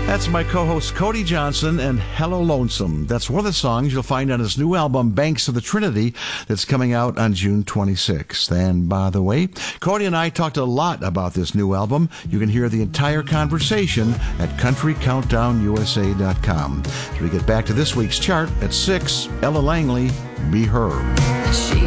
That's my co-host Cody Johnson and Hello Lonesome. That's one of the songs you'll find on his new album, Banks of the Trinity, that's coming out on June 26th. And by the way, Cody and I talked a lot about this new album. You can hear the entire conversation at countrycountdownusa.com. As we get back to this week's chart at 6, Ella Langley, Be Her. She